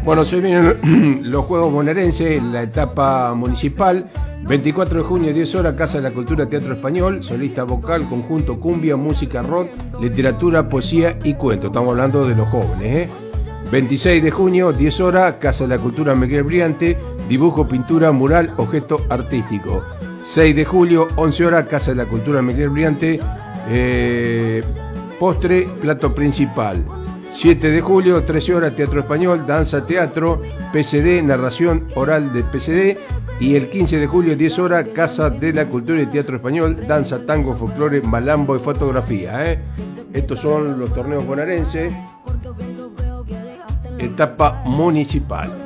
Bueno, se vienen los Juegos Bonaerenses, la etapa municipal. 24 de junio, 10 horas, Casa de la Cultura, Teatro Español, solista vocal, conjunto cumbia, música rock, literatura, poesía y cuento. Estamos hablando de los jóvenes, 26 de junio, 10 horas, Casa de la Cultura, Miguel Briante, dibujo, pintura, mural, objeto artístico. 6 de julio, 11 horas, Casa de la Cultura, Miguel Briante, postre, plato principal. 7 de julio, 13 horas, Teatro Español, danza, teatro, PCD, narración oral de PCD. Y el 15 de julio, 10 horas, Casa de la Cultura y Teatro Español, danza, tango, folclore, malambo y fotografía. Estos son los torneos bonaerenses, etapa municipal.